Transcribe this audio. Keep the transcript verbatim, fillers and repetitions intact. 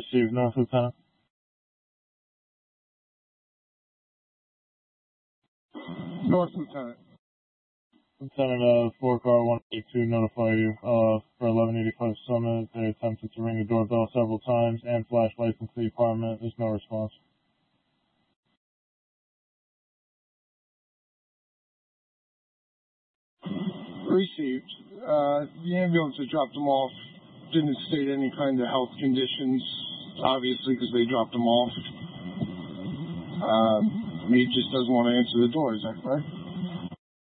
received, North Lieutenant. North Lieutenant. Lieutenant, uh, four car one eighty-two notify you, uh, for eleven eighty-five Summit. They attempted to ring the doorbell several times and flash lights into the apartment. There's no response. Received. Uh, the ambulance that dropped them off didn't state any kind of health conditions, obviously, because they dropped them off. Um, he just doesn't want to answer the door, is that correct?